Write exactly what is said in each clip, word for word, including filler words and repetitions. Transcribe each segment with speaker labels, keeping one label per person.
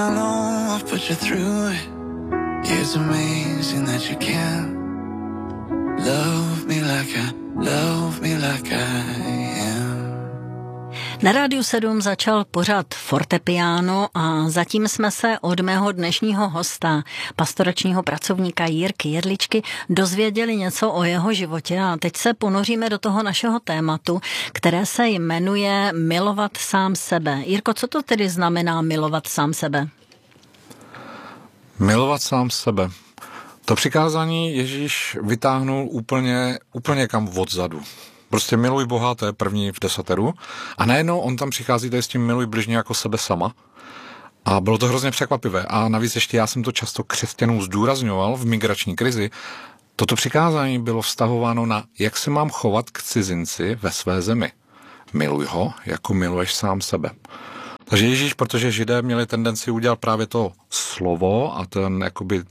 Speaker 1: It's amazing that you can love me like I, love me like I am.
Speaker 2: Na Rádiu sedm začal pořad Fortepiano a zatím jsme se od mého dnešního hosta, pastoračního pracovníka Jirky Jedličky, dozvěděli něco o jeho životě a teď se ponoříme do toho našeho tématu, které se jmenuje milovat sám sebe. Jirko, co to tedy znamená milovat sám sebe?
Speaker 3: Milovat sám sebe. To přikázání Ježíš vytáhnul úplně, úplně kam odzadu. Prostě miluj Boha, to je první v desateru. A najednou on tam přichází tady s tím miluj bližně jako sebe sama. A bylo to hrozně překvapivé. A navíc ještě já jsem to často křesťanům zdůrazňoval v migrační krizi. Toto přikázání bylo vztahováno na jak se mám chovat k cizinci ve své zemi. Miluj ho, jako miluješ sám sebe. Takže Ježíš, protože Židé měli tendenci udělat právě to slovo a ten jakoby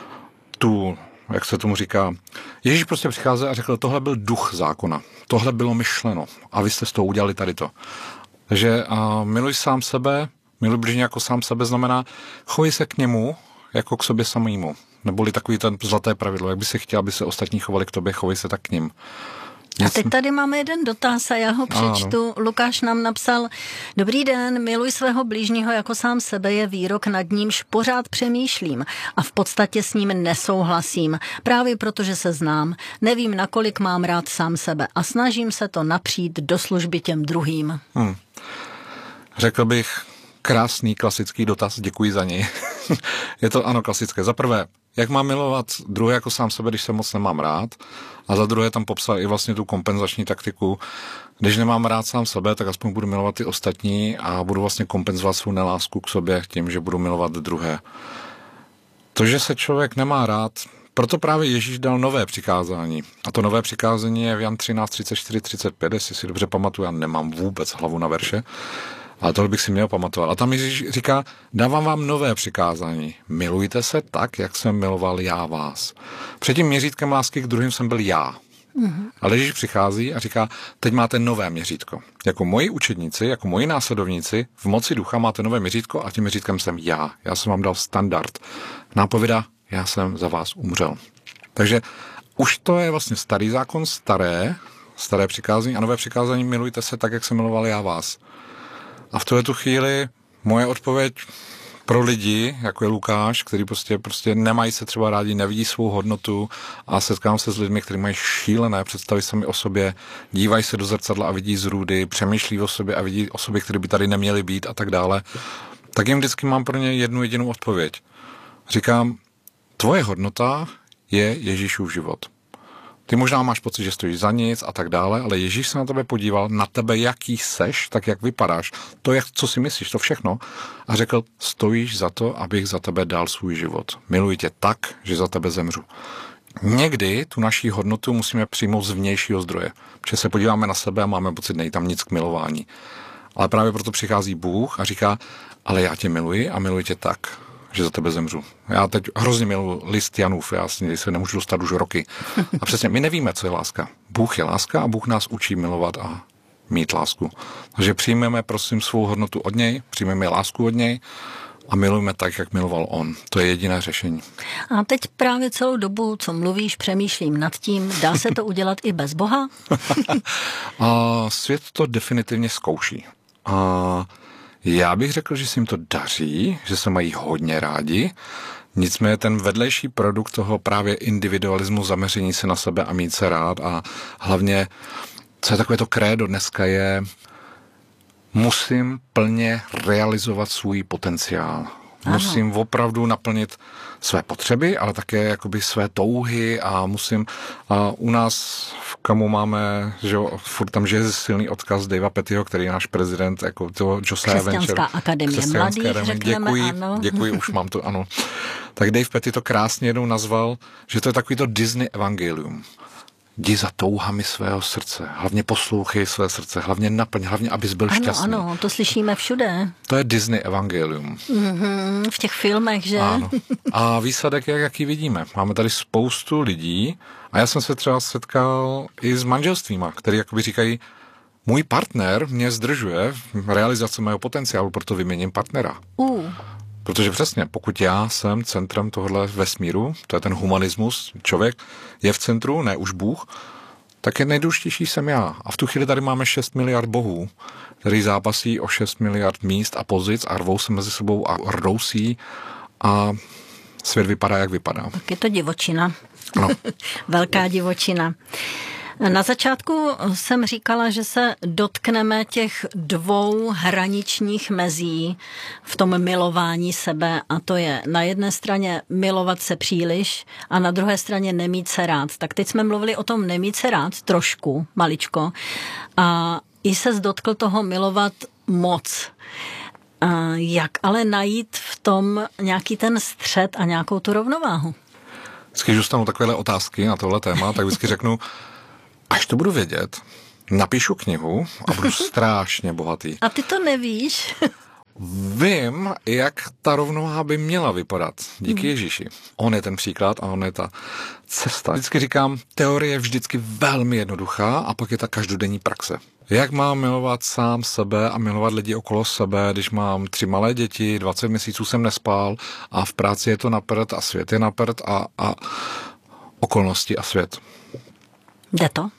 Speaker 3: tu, jak se tomu říká, Ježíš prostě přicházel a řekl, tohle byl duch zákona, tohle bylo myšleno a vy jste z toho udělali tady to. Takže a miluj sám sebe, miluj bližně jako sám sebe znamená, chovej se k němu jako k sobě samému. Neboli takový ten zlaté pravidlo, jak by si chtěl, aby se ostatní chovali k tobě, chovej se tak k ním.
Speaker 2: A teď tady máme jeden dotaz a já ho přečtu. Ano. Lukáš nám napsal, dobrý den, miluj svého blížního jako sám sebe je výrok, nad nímž pořád přemýšlím a v podstatě s ním nesouhlasím. Právě protože se znám, nevím, nakolik mám rád sám sebe a snažím se to napřít do služby těm druhým. Hmm.
Speaker 3: Řekl bych krásný klasický dotaz, děkuji za něj. Je to ano klasické. Za prvé, jak mám milovat druhé jako sám sebe, když se moc nemám rád. A za druhé tam popsal i vlastně tu kompenzační taktiku. Když nemám rád sám sebe, tak aspoň budu milovat ty ostatní a budu vlastně kompenzovat svou nelásku k sobě tím, že budu milovat druhé. To, že se člověk nemá rád, proto právě Ježíš dal nové přikázání. A to nové přikázání je v Jan třináct, třicet čtyři, třicet pět, jestli si dobře pamatuju, já nemám vůbec hlavu na verše. Ale tohle bych si měl pamatovat. A tam Ježíš říká, dávám vám nové přikázání. Milujte se tak, jak jsem miloval já vás. Před tím měřítkem lásky k druhým jsem byl já. Mm-hmm. Ale Ježíš přichází a říká, teď máte nové měřítko. Jako moji učedníci, jako moji následovníci, v moci ducha máte nové měřítko a tím měřítkem jsem já. Já jsem vám dal standard. Nápověda, já jsem za vás umřel. Takže už to je vlastně starý zákon, staré, staré přikázání a nové přikázání milujte se tak, jak jsem miloval já vás. A v tuhletu chvíli moje odpověď pro lidi, jako je Lukáš, který prostě, prostě nemají se třeba rádi, nevidí svou hodnotu a setkám se s lidmi, kteří mají šílené představy sami o sobě, dívají se do zrcadla a vidí zrůdy, přemýšlí o sobě a vidí osoby, které by tady neměly být a tak dále, tak jim vždycky mám pro ně jednu jedinou odpověď. Říkám, tvoje hodnota je Ježíšův život. Ty možná máš pocit, že stojíš za nic a tak dále, ale Ježíš se na tebe podíval, na tebe, jaký seš, tak jak vypadáš, to, jak, co si myslíš, to všechno. A řekl, stojíš za to, abych za tebe dal svůj život. Miluji tě tak, že za tebe zemřu. Někdy tu naší hodnotu musíme přijmout z vnějšího zdroje. Protože se podíváme na sebe a máme pocit, nej tam nic k milování. Ale právě proto přichází Bůh a říká, ale já tě miluji a miluji tě tak, že za tebe zemřu. Já teď hrozně miluji list Janův, já se nemůžu dostat už roky. A přesně, my nevíme, co je láska. Bůh je láska a Bůh nás učí milovat a mít lásku. Takže přijmeme, prosím, svou hodnotu od něj, přijmeme lásku od něj a milujeme tak, jak miloval on. To je jediné řešení.
Speaker 2: A teď právě celou dobu, co mluvíš, přemýšlím nad tím, dá se to udělat i bez Boha?
Speaker 3: A svět to definitivně zkouší. A já bych řekl, že se jim to daří, že se mají hodně rádi, nicméně ten vedlejší produkt toho právě individualismu, zaměření se na sebe a mít se rád a hlavně, co je takové to krédo dneska je, musím plně realizovat svůj potenciál. Ano. Musím opravdu naplnit své potřeby, ale také jakoby své touhy a musím, a u nás v Kamu máme, že jo, furt tam žije silný odkaz Davea Pettyho, který je náš prezident, jako toho Josiah Venture.
Speaker 2: Křesťanská akademie mladých, řekneme,
Speaker 3: děkuji,
Speaker 2: ano.
Speaker 3: Děkuji, už mám to, ano. Tak Dave Petty to krásně jednou nazval, že to je takový to Disney evangelium. Jdi za touhami svého srdce. Hlavně poslouchej své srdce. Hlavně naplň. Hlavně, abys byl
Speaker 2: ano,
Speaker 3: šťastný.
Speaker 2: Ano, to slyšíme všude.
Speaker 3: To je Disney evangelium.
Speaker 2: Mm-hmm, v těch filmech, že?
Speaker 3: Ano. A výsledek je, jaký vidíme. Máme tady spoustu lidí a já jsem se třeba setkal i s manželstvíma, který jakoby říkají, můj partner mě zdržuje v realizaci mého potenciálu, proto vyměním partnera.
Speaker 2: Uh.
Speaker 3: Protože přesně, pokud já jsem centrem tohohle vesmíru, to je ten humanismus, člověk je v centru, ne už Bůh, tak je nejdůležitější jsem já. A v tu chvíli tady máme šest miliard bohů, který zápasí o šest miliard míst a pozic a rvou se mezi sebou a rdousí a svět vypadá, jak vypadá.
Speaker 2: Tak je to divočina.
Speaker 3: No.
Speaker 2: Velká divočina. Na začátku jsem říkala, že se dotkneme těch dvou hraničních mezí v tom milování sebe, a to je na jedné straně milovat se příliš a na druhé straně nemít se rád. Tak teď jsme mluvili o tom nemít se rád trošku, maličko, a i se dotkl toho milovat moc. A jak ale najít v tom nějaký ten střed a nějakou tu rovnováhu?
Speaker 3: Vždycky, když dostanu takovéhle otázky na tohle téma, tak vždycky řeknu, až to budu vědět, napíšu knihu a budu strašně bohatý.
Speaker 2: A ty to nevíš?
Speaker 3: Vím, jak ta rovnováha by měla vypadat. Díky Ježíši. On je ten příklad a on je ta cesta. Vždycky říkám, teorie je vždycky velmi jednoduchá a pak je ta každodenní praxe. Jak mám milovat sám sebe a milovat lidi okolo sebe, když mám tři malé děti, dvacet měsíců jsem nespál a v práci je to na prd a svět je na prd a, a okolnosti a svět.
Speaker 2: Jde to?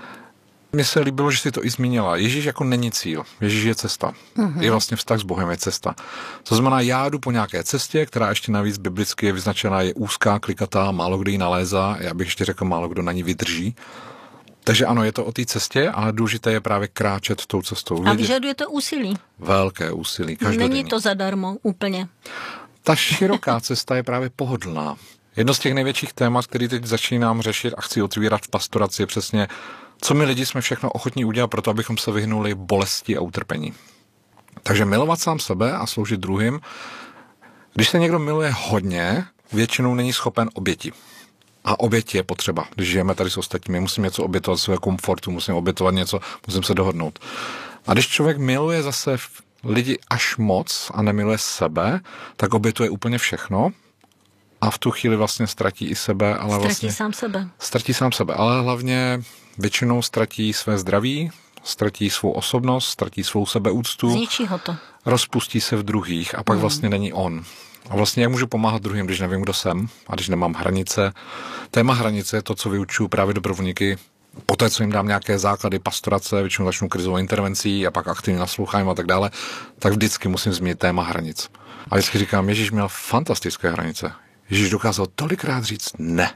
Speaker 3: Mně se líbilo, že si to i zmínila. Ježíš jako není cíl. Ježíš je cesta. Uh-huh. Je vlastně vztah s Bohem, je cesta. To znamená, já jdu po nějaké cestě, která ještě navíc biblicky je vyznačená, je úzká, klikatá, málo kdo ji nalézá, já bych ještě řekl, málo kdo na ní vydrží. Takže ano, je to o té cestě, ale důležité je právě kráčet tou cestou.
Speaker 2: A vyžaduje to úsilí.
Speaker 3: Velké úsilí, každodenní.
Speaker 2: Není to zadarmo, úplně.
Speaker 3: Ta široká cesta je právě pohodlná. Jedno z těch největších témat, který teď začínám řešit a chci otvírat v pastoraci, je přesně, co my lidi jsme všechno ochotní udělat pro to, abychom se vyhnuli bolesti a utrpení. Takže milovat sám sebe a sloužit druhým. Když se někdo miluje hodně, většinou není schopen oběti. A oběť je potřeba. Když žijeme tady s ostatními, musím něco obětovat svého komfortu, musím obětovat něco, musím se dohodnout. A když člověk miluje zase lidi až moc a nemiluje sebe, tak obětuje úplně všechno. A v tu chvíli vlastně ztratí i sebe, ale
Speaker 2: ztratí
Speaker 3: vlastně...
Speaker 2: sám sebe.
Speaker 3: Ztratí sám sebe, ale hlavně většinou ztratí své zdraví, ztratí svou osobnost, ztratí svou sebeúctu.
Speaker 2: Zničí ho to.
Speaker 3: Rozpustí se v druhých a pak mm. vlastně není on. A vlastně jak můžu pomáhat druhým, když nevím, kdo jsem a když nemám hranice. Téma hranice je to, co vyučuju právě dobrovolníky. Poté, co jim dám nějaké základy pastorace, většinou začnu krizovou intervencí a pak aktivně naslouchám a tak dále, tak vždycky musím zmínit téma hranic. A vždycky říkám, Ježíš měl fantastické hranice. Ježíš dokázal tolikrát říct ne.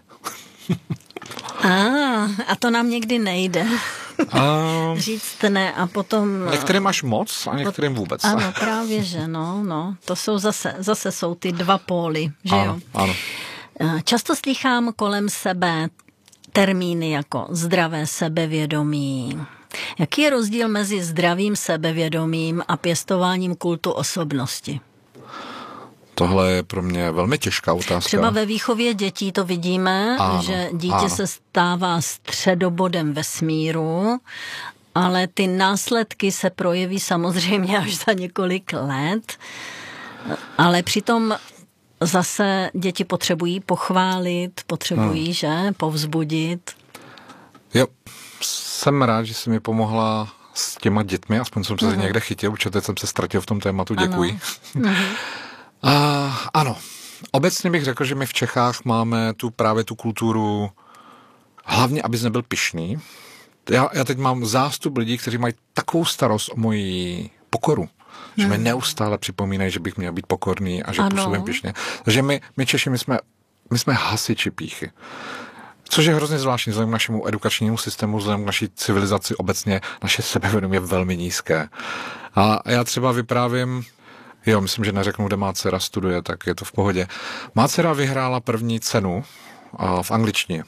Speaker 2: A, a to nám někdy nejde.
Speaker 3: A...
Speaker 2: Říct ne a potom...
Speaker 3: Některým máš moc a některým vůbec.
Speaker 2: Ano, právě, že no, no. To jsou zase, zase jsou ty dva póly, že
Speaker 3: ano,
Speaker 2: jo?
Speaker 3: Ano.
Speaker 2: Často slýchám kolem sebe termíny jako zdravé sebevědomí. Jaký je rozdíl mezi zdravým sebevědomím a pěstováním kultu osobnosti?
Speaker 3: Tohle je pro mě velmi těžká otázka.
Speaker 2: Třeba ve výchově dětí to vidíme, ano, že dítě ano. se stává středobodem vesmíru, ale ty následky se projeví samozřejmě až za několik let, ale přitom zase děti potřebují pochválit, potřebují, hmm. že, povzbudit. Jo,
Speaker 3: jsem rád, že jsi mi pomohla s těma dětmi, aspoň jsem se hmm. někde chytil, protože teď jsem se ztratil v tom tématu, děkuji. Ano. Uh, ano, obecně bych řekl, že my v Čechách máme tu právě tu kulturu, hlavně, abys nebyl pyšný. Já, já teď mám zástup lidí, kteří mají takovou starost o moji pokoru, že hmm. mi neustále připomínají, že bych měl být pokorný a že působím pyšně. Takže my, my Češi, my jsme, my jsme hasiči pýchy. Což je hrozně zvláštní vzhledem k našemu edukačnímu systému, vzhledem k naší civilizaci obecně, naše sebevědomí je velmi nízké. A já třeba vyprávím, jo, myslím, že neřeknu, kde má dcera studuje, tak je to v pohodě. Má dcera vyhrála první cenu v angličtině.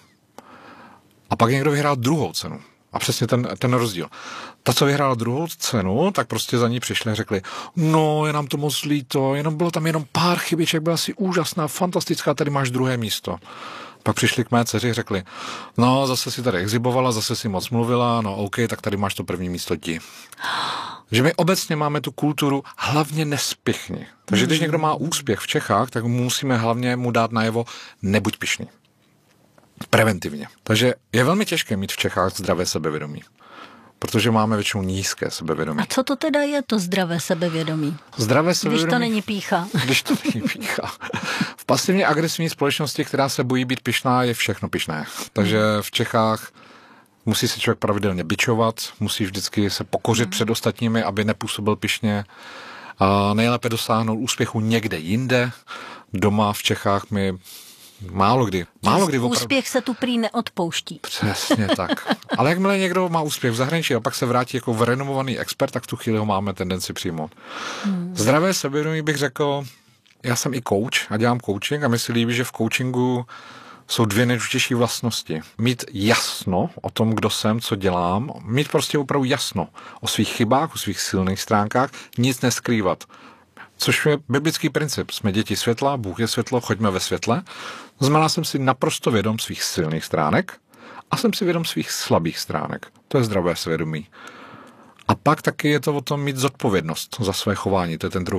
Speaker 3: A pak někdo vyhrál druhou cenu. A přesně ten, ten rozdíl. Ta, co vyhrála druhou cenu, tak prostě za ní přišli a řekli, no, je nám to moc líto, jenom bylo tam jenom pár chybiček, byla si úžasná, fantastická, tady máš druhé místo. Pak přišli k mé dceři a řekli, no, zase si tady exhibovala, zase si moc mluvila, no OK, tak tady máš to první místo ti. Že my obecně máme tu kulturu hlavně nespěchni. Takže když někdo má úspěch v Čechách, tak musíme hlavně mu dát najevo, nebuď pyšný. Preventivně. Takže je velmi těžké mít v Čechách zdravé sebevědomí. protože máme většinou nízké sebevědomí.
Speaker 2: A co to teda je to zdravé sebevědomí?
Speaker 3: Zdravé sebevědomí.
Speaker 2: Když to není pýcha.
Speaker 3: Když to není pýcha. V pasivně agresivní společnosti, která se bojí být pyšná, je všechno pyšné. Takže v Čechách musí se člověk pravidelně bičovat, musí vždycky se pokořit hmm. před ostatními, aby nepůsobil pyšně. A nejlépe dosáhnout úspěchu někde jinde. Doma v Čechách my málo kdy. Málo kdy opravdu...
Speaker 2: Úspěch se tu prý neodpouští.
Speaker 3: Přesně tak. Ale jakmile někdo má úspěch v zahraničí a pak se vrátí jako v renomovaný expert, tak v tu chvíli ho máme tendenci přijmout. Hmm. Zdravé sebevědomí bych řekl, já jsem i coach a dělám coaching a mi se líbí, že v coachingu jsou dvě nejdůležitější vlastnosti. Mít jasno o tom, kdo jsem, co dělám, mít prostě opravdu jasno o svých chybách, o svých silných stránkách, nic neskrývat. Což je biblický princip. Jsme děti světla, Bůh je světlo, choďme ve světle. Znamená, jsem si naprosto vědom svých silných stránek a jsem si vědom svých slabých stránek. To je zdravé svědomí. A pak taky je to o tom mít zodpovědnost za své chování. To je ten druhý